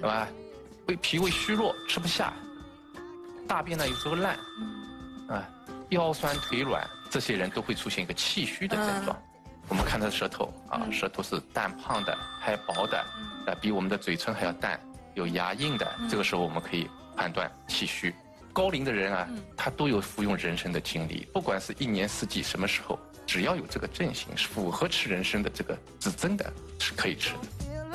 吧？脾胃虚弱，吃不下，大便呢有时候烂，啊，腰酸腿软，这些人都会出现一个气虚的症状。我们看他的舌头啊，舌头是淡胖的，还薄的，比我们的嘴唇还要淡，有牙印的。这个时候我们可以判断气虚。高龄的人啊，他都有服用人参的经历，不管是一年四季什么时候，只要有这个症型，是符合吃人参的这个指针的，是可以吃的。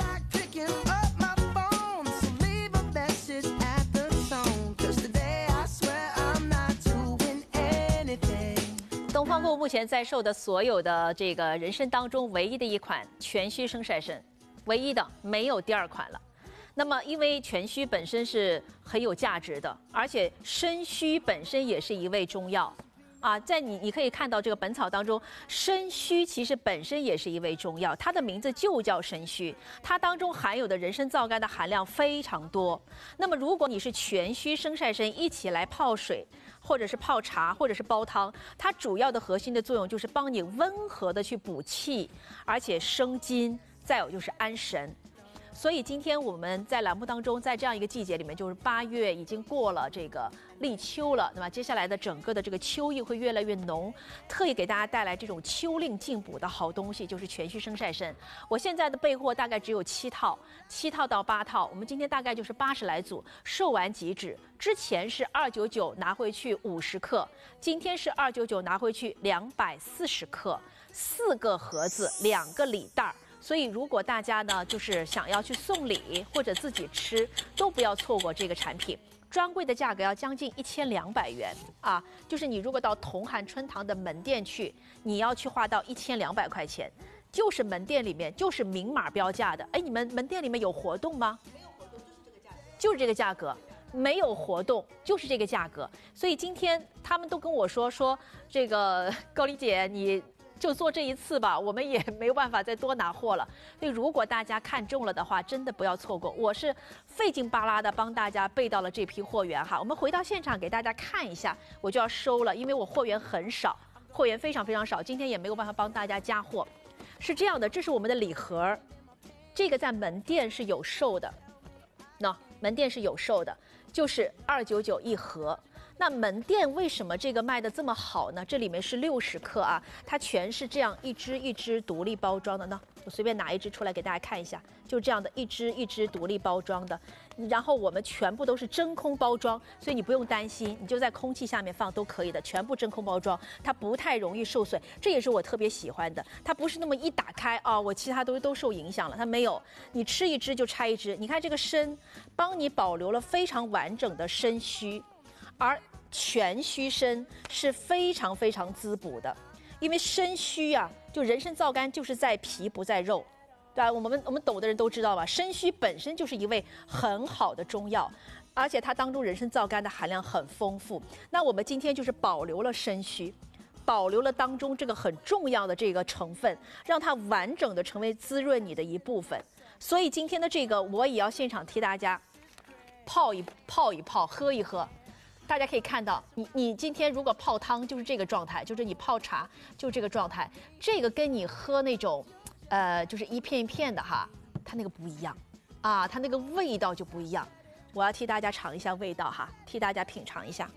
东方购目前在售的所有的这个人参当中，唯一的一款全须生晒参，唯一的，没有第二款了。那么，因为全须本身是很有价值的，而且参须本身也是一味中药，啊，在你可以看到这个本草当中，参须其实本身也是一味中药，它的名字就叫参须，它当中含有的人参皂苷的含量非常多。那么，如果你是全须生晒参一起来泡水，或者是泡茶，或者是煲汤，它主要的核心的作用就是帮你温和的去补气，而且生津，再有就是安神。所以今天我们在栏目当中，在这样一个季节里面，就是8月已经过了这个立秋了，那么接下来的整个的这个秋意会越来越浓，特意给大家带来这种秋令进补的好东西，就是全须生晒参。我现在的备货大概只有7套到8套，我们今天大概就是80来组，售完即止。之前是299拿回去50克，今天是299拿回去240克，4个盒子，2个礼袋。所以，如果大家呢，就是想要去送礼或者自己吃，都不要错过这个产品。专柜的价格要将近1200元啊！就是你如果到同涵春堂的门店去，你要去花到1200块钱，就是门店里面就是明码标价的。哎，你们门店里面有活动吗？没有活动，就是这个价格。没有活动，就是这个价格。所以今天他们都跟我说这个高丽姐你。就做这一次吧，我们也没有办法再多拿货了。所以如果大家看中了的话，真的不要错过。我是费劲巴拉的帮大家备到了这批货源哈。我们回到现场给大家看一下，我就要收了，因为我货源很少，货源非常非常少，今天也没有办法帮大家加货。是这样的，这是我们的礼盒，这个在门店是有售的，门店是有售的，就是299一盒。那门店为什么这个卖的这么好呢？这里面是60克啊，它全是这样一支一支独立包装的呢。我随便拿一支出来给大家看一下，就这样的一支一支独立包装的。然后我们全部都是真空包装，所以你不用担心，你就在空气下面放都可以的，全部真空包装，它不太容易受损。这也是我特别喜欢的，它不是那么一打开啊，我其他都受影响了，它没有，你吃一支就拆一支。你看这个参，帮你保留了非常完整的参须。而全须参是非常非常滋补的，因为参须啊，就人参皂苷就是在皮不在肉，对吧？我们懂的人都知道吧？参须本身就是一味很好的中药，而且它当中人参皂苷的含量很丰富。那我们今天就是保留了参须，保留了当中这个很重要的这个成分，让它完整的成为滋润你的一部分。所以今天的这个我也要现场替大家泡一泡，喝一喝。大家可以看到，你今天如果泡汤就是这个状态，就是你泡茶就这个状态，这个跟你喝那种，就是一片一片的哈，它那个不一样啊，它那个味道就不一样。我要替大家尝一下味道哈，替大家品尝一下。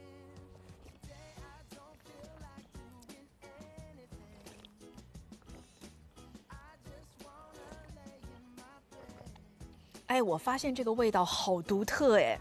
哎，我发现这个味道好独特哎。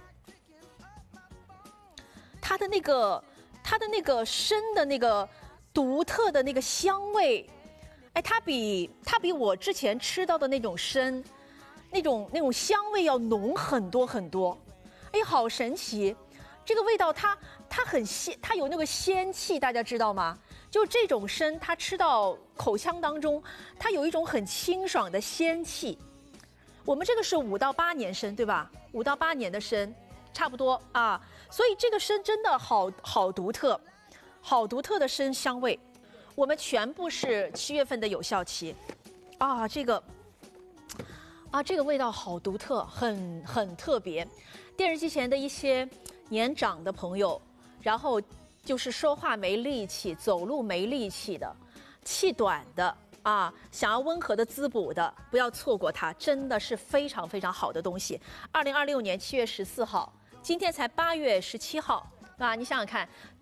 它的那个参的那个独特的那个香味，哎，它比我之前吃到的那种参，那种香味要浓很多很多，哎，好神奇！这个味道它很鲜，它有那个仙气，大家知道吗？就这种参，它吃到口腔当中，它有一种很清爽的仙气。我们这个是5到8年参，对吧？5到8年的参。差不多啊，所以这个参真的好独特，好独特的参香味。我们全部是7月份的有效期，啊，这个味道好独特，很特别。电视机前的一些年长的朋友，然后就是说话没力气、走路没力气的、气短的啊，想要温和的滋补的，不要错过它，真的是非常非常好的东西。2026年7月14号，今天才8月17号，啊，你想想看。